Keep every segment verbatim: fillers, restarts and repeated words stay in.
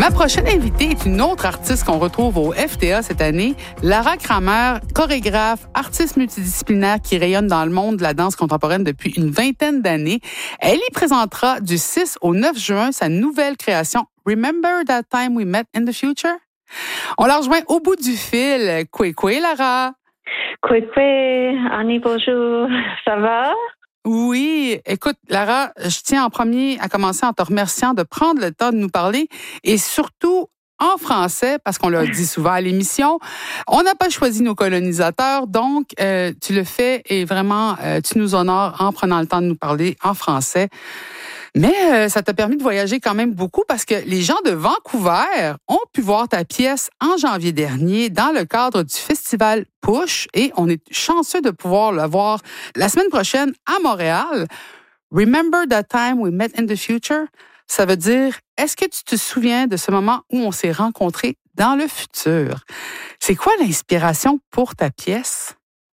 Ma prochaine invitée est une autre artiste qu'on retrouve au F T A cette année, Lara Kramer, chorégraphe, artiste multidisciplinaire qui rayonne dans le monde de la danse contemporaine depuis une vingtaine d'années. Elle y présentera du six au neuf juin sa nouvelle création Remember That Time We Met in the Future? On la rejoint au bout du fil. Koué koué, Lara. Koué koué, Annie, bonjour. Ça va? Oui, écoute, Lara, je tiens en premier à commencer en te remerciant de prendre le temps de nous parler et surtout en français, parce qu'on l'a dit souvent à l'émission, on n'a pas choisi nos colonisateurs, donc euh, tu le fais et vraiment, euh, tu nous honores en prenant le temps de nous parler en français. Mais euh, ça t'a permis de voyager quand même beaucoup parce que les gens de Vancouver ont pu voir ta pièce en janvier dernier dans le cadre du festival Push et on est chanceux de pouvoir le voir la semaine prochaine à Montréal. Remember that time we met in the future? Ça veut dire, est-ce que tu te souviens de ce moment où on s'est rencontrés dans le futur? C'est quoi l'inspiration pour ta pièce?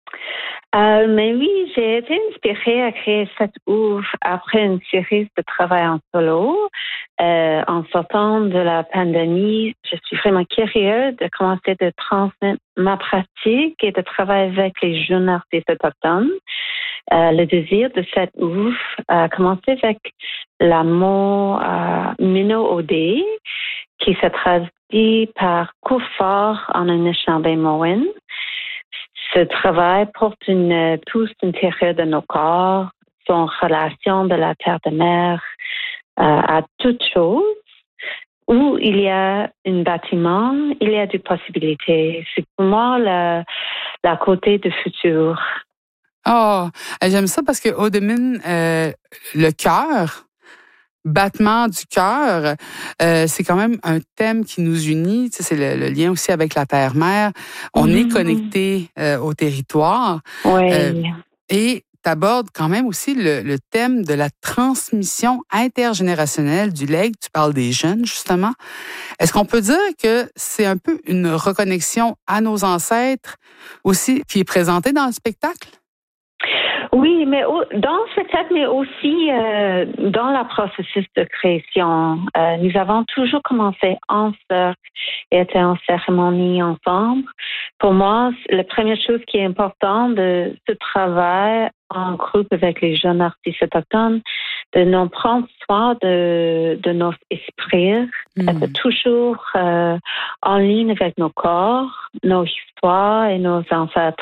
Euh, mais oui, j'ai été inspirée à créer cette ouvre après une série de travail en solo. Euh, en sortant de la pandémie, je suis vraiment curieuse de commencer de transmettre ma pratique et de travailler avec les jeunes artistes autochtones. Euh, le désir de cette ouvre a commencé avec l'amour euh, Mino-Odé, qui se traduit par coup fort en Anishinaabe-Mowen. Ce travail porte une pousse intérieure de nos corps, son relation de la terre de mer euh, à toute chose. Où il y a un bâtiment, il y a des possibilités. C'est pour moi la, la côté du futur. Oh, j'aime ça parce que Odemin, euh, le cœur, battement du cœur, euh, c'est quand même un thème qui nous unit. Tu sais, c'est le, le lien aussi avec la terre-mère. On mmh. est connecté euh, au territoire. Oui. Euh, et tu abordes quand même aussi le, le thème de la transmission intergénérationnelle du legs. Tu parles des jeunes, justement. Est-ce qu'on peut dire que c'est un peu une reconnexion à nos ancêtres aussi qui est présentée dans le spectacle? Oui, mais dans le spectacle, mais aussi euh, dans le processus de création. Euh, nous avons toujours commencé en cercle et été en cérémonie ensemble. Pour moi, la première chose qui est importante de ce travail en groupe avec les jeunes artistes autochtones, de nous prendre soin de, de nos esprits, mmh. être toujours euh, en ligne avec nos corps, nos histoires et nos ancêtres.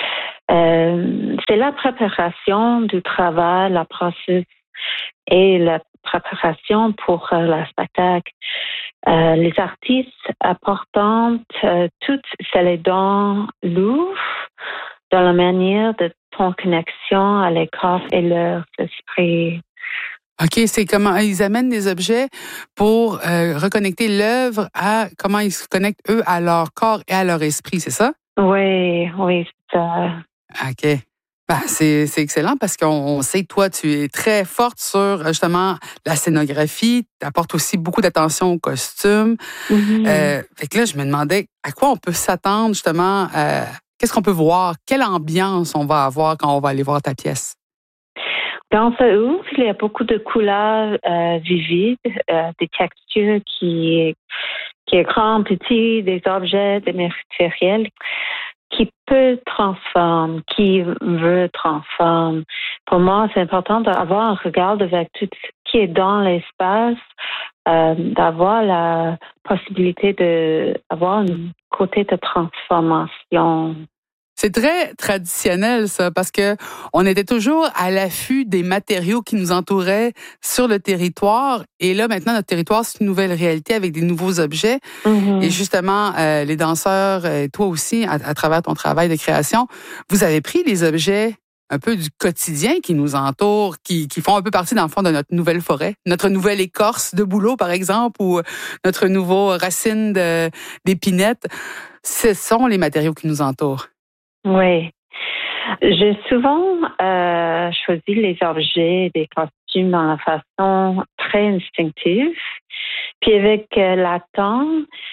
Euh, c'est la préparation du travail, la processus et la préparation pour euh, le spectacle. Euh, les artistes importantes, euh, toutes celles dans l'ouvre, dans la manière de ton connexion à les corps et leur esprit. OK, c'est comment ils amènent des objets pour euh, reconnecter l'œuvre à comment ils se connectent, eux, à leur corps et à leur esprit, c'est ça? Oui, oui, c'est ça. OK. Ben, c'est, c'est excellent parce qu'on sait que toi, tu es très forte sur justement la scénographie. Tu apportes aussi beaucoup d'attention aux costumes. Mm-hmm. Euh, fait que là, je me demandais à quoi on peut s'attendre justement. Euh, qu'est-ce qu'on peut voir? Quelle ambiance on va avoir quand on va aller voir ta pièce? Dans ce ouvre, il y a beaucoup de couleurs euh, vivides, euh, des textures qui, qui est grand, petit, des objets, des matériels qui peut transformer, qui veut transformer. Pour moi, c'est important d'avoir un regard avec tout ce qui est dans l'espace, euh, d'avoir la possibilité d'avoir un côté de transformation. C'est très traditionnel, ça, parce que on était toujours à l'affût des matériaux qui nous entouraient sur le territoire. Et là, maintenant, notre territoire, c'est une nouvelle réalité avec des nouveaux objets. Mm-hmm. Et justement, euh, les danseurs, et toi aussi, à, à travers ton travail de création, vous avez pris les objets un peu du quotidien qui nous entoure, qui, qui font un peu partie, dans le fond, de notre nouvelle forêt. Notre nouvelle écorce de bouleau, par exemple, ou notre nouveau racine de, d'épinette. Ce sont les matériaux qui nous entourent. Oui. J'ai souvent euh, choisi les objets, des costumes dans la façon très instinctive. Puis avec euh, le temps,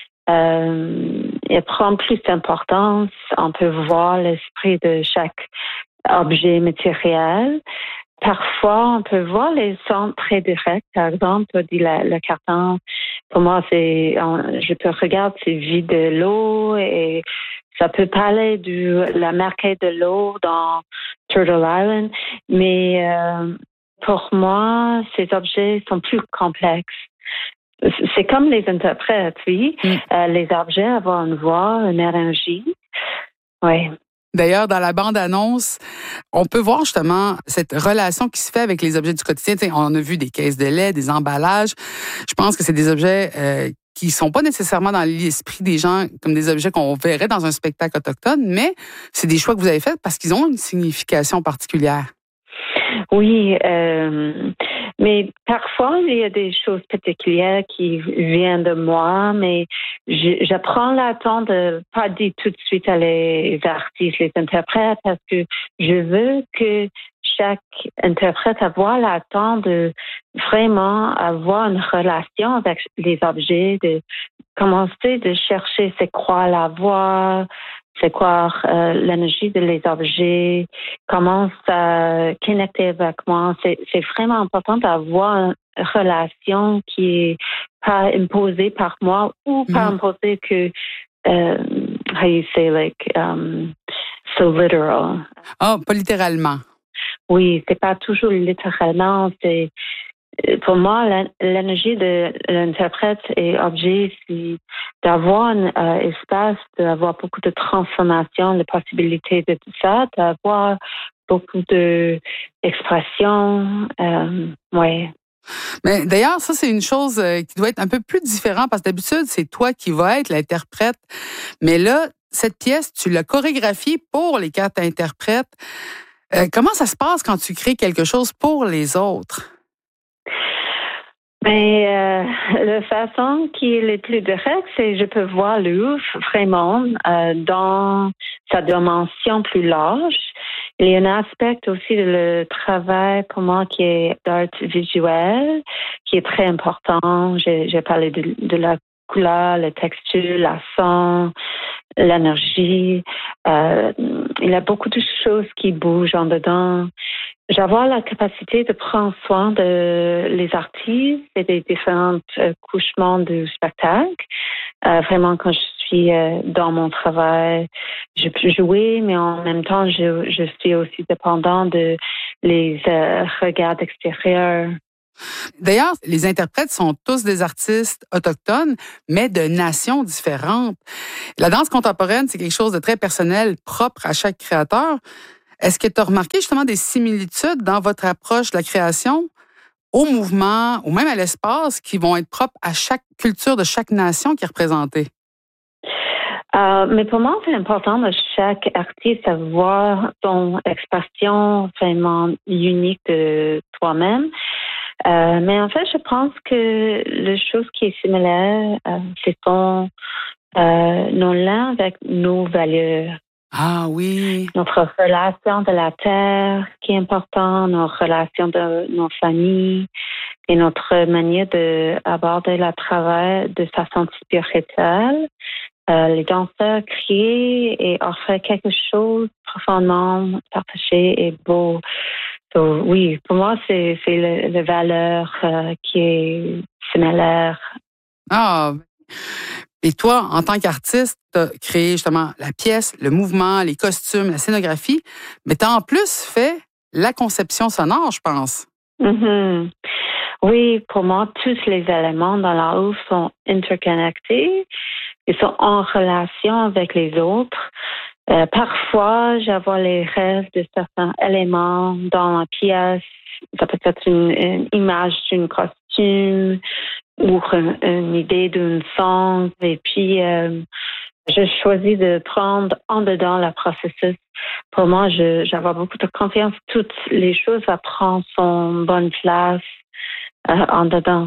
euh, il prend plus d'importance. On peut voir l'esprit de chaque objet matériel. Parfois, on peut voir les sons très directs. Par exemple, tu as dit le, le carton pour moi, c'est, je peux regarder ces vies de l'eau et ça peut parler de la marquée de l'eau dans Turtle Island, mais euh, pour moi, ces objets sont plus complexes. C'est comme les interprètes, oui. Mm. Euh, les objets avoir une voix, une énergie. Oui. D'ailleurs, dans la bande-annonce, on peut voir justement cette relation qui se fait avec les objets du quotidien. T'sais, on a vu des caisses de lait, des emballages. Je pense que c'est des objets euh, qui sont pas nécessairement dans l'esprit des gens comme des objets qu'on verrait dans un spectacle autochtone, mais c'est des choix que vous avez faits parce qu'ils ont une signification particulière. Oui, euh, mais parfois, il y a des choses particulières qui viennent de moi, mais je, je prends le temps de pas dire tout de suite à les artistes, les interprètes, parce que je veux que chaque interprète avoir le temps de vraiment avoir une relation avec les objets, de commencer de chercher c'est quoi la voix, c'est quoi euh, l'énergie de les objets, comment ça connecter avec moi. C'est, c'est vraiment important d'avoir une relation qui est pas imposée par moi ou mm-hmm. pas imposée que, euh, how you say, like, um, so literal. Ah, oh, pas littéralement. Oui, c'est pas toujours littéralement, c'est pour moi, l'énergie de l'interprète et objet, c'est d'avoir un euh, espace, d'avoir beaucoup de transformation, de possibilités de tout ça, d'avoir beaucoup d'expression. Euh, ouais. Mais d'ailleurs, ça, c'est une chose qui doit être un peu plus différente parce que d'habitude, c'est toi qui vas être l'interprète. Mais là, cette pièce, tu l'as chorégraphiée pour les quatre interprètes. Euh, comment ça se passe quand tu crées quelque chose pour les autres? Mais euh, la façon qui est le plus directe, c'est je peux voir l'oeuvre vraiment euh, dans sa dimension plus large. Il y a un aspect aussi de le travail pour moi qui est d'art visuel, qui est très important. J'ai, j'ai parlé de, de la couleur, la texture, la son, l'énergie. Euh, il y a beaucoup de choses qui bougent en dedans. J'avais la capacité de prendre soin de les artistes et des différents euh, couchements du spectacle. Euh, vraiment, quand je suis euh, dans mon travail, je peux jouer, mais en même temps, je, je suis aussi dépendant de les euh, regards extérieurs. D'ailleurs, les interprètes sont tous des artistes autochtones, mais de nations différentes. La danse contemporaine, c'est quelque chose de très personnel, propre à chaque créateur. Est-ce que tu as remarqué justement des similitudes dans votre approche de la création au mouvement ou même à l'espace qui vont être propres à chaque culture de chaque nation qui est représentée? Euh, mais pour moi, c'est important de chaque artiste avoir son expression vraiment unique de toi-même. Euh, mais en fait, je pense que la chose qui est similaire, euh, c'est ton, euh, nos liens avec nos valeurs. Ah oui. Notre relation de la terre qui est importante, nos relations de nos familles et notre manière d'aborder le travail de façon spirituelle. Euh, les danseurs crient et offrent quelque chose profondément partagé et beau. Donc, oui, pour moi, c'est, c'est le, le valeur euh, qui est similaire. Ah, et toi, en tant qu'artiste, tu as créé justement la pièce, le mouvement, les costumes, la scénographie, mais tu as en plus fait la conception sonore, je pense. Mm-hmm. Oui, pour moi, tous les éléments dans la œuvre sont interconnectés. Ils sont en relation avec les autres. Euh, parfois, j'avais les rêves de certains éléments dans la pièce. Ça peut être une, une image d'un costume ou une, une idée d'un son. Et puis, euh, je choisis de prendre en dedans le processus. Pour moi, je, j'avais beaucoup de confiance. Toutes les choses, ça prend son bonne place euh, en dedans.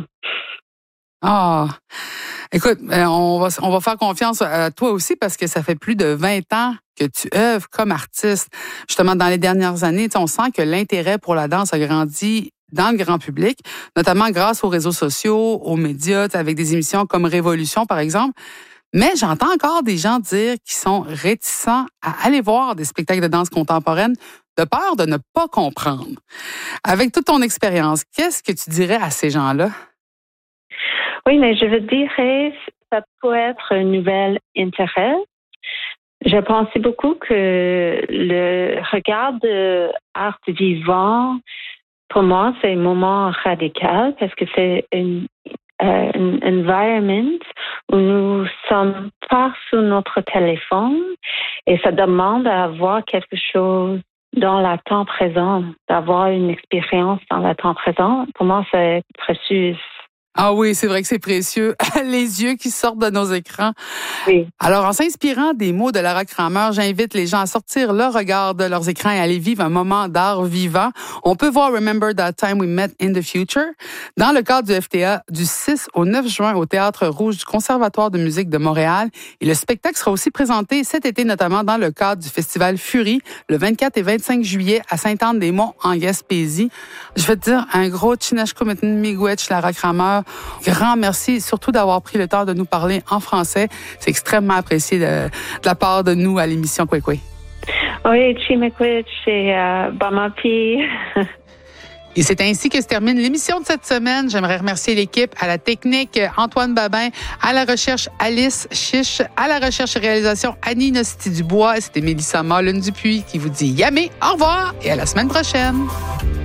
Ah, écoute, on va, on va faire confiance à toi aussi parce que ça fait plus de vingt ans que tu œuvres comme artiste. Justement, dans les dernières années, on sent que l'intérêt pour la danse a grandi dans le grand public, notamment grâce aux réseaux sociaux, aux médias, avec des émissions comme Révolution, par exemple. Mais j'entends encore des gens dire qu'ils sont réticents à aller voir des spectacles de danse contemporaine de peur de ne pas comprendre. Avec toute ton expérience, qu'est-ce que tu dirais à ces gens-là? Oui, mais je veux dire, ça peut être un nouvel intérêt. Je pensais beaucoup que le regard de art vivant, pour moi, c'est un moment radical parce que c'est une Euh, un environment où nous sommes pas sur notre téléphone et ça demande à avoir quelque chose dans le temps présent, d'avoir une expérience dans le temps présent. Pour moi, c'est précieux. Ah oui, c'est vrai que c'est précieux. Les yeux qui sortent de nos écrans. Oui. Alors, en s'inspirant des mots de Lara Kramer, j'invite les gens à sortir leur regard de leurs écrans et à aller vivre un moment d'art vivant. On peut voir Remember That Time We Met in the Future dans le cadre du F T A du six au neuf juin au Théâtre Rouge du Conservatoire de musique de Montréal. Et le spectacle sera aussi présenté cet été, notamment dans le cadre du Festival Fury, le vingt-quatre et vingt-cinq juillet à Sainte-Anne-des-Monts, en Gaspésie. Je veux te dire un gros chinashkumitn miigwech, Lara Kramer. Grand merci, surtout d'avoir pris le temps de nous parler en français. C'est extrêmement apprécié de, de la part de nous à l'émission Kwekwe. Oui, Chimikwich et euh, Bamapi. Et c'est ainsi que se termine l'émission de cette semaine. J'aimerais remercier l'équipe, à la technique, Antoine Babin, à la recherche, Alice Chiche, à la recherche et réalisation, Annie Nosti-Dubois. C'était Mélissa Mullen-Dupuis qui vous dit yamé, au revoir et à la semaine prochaine.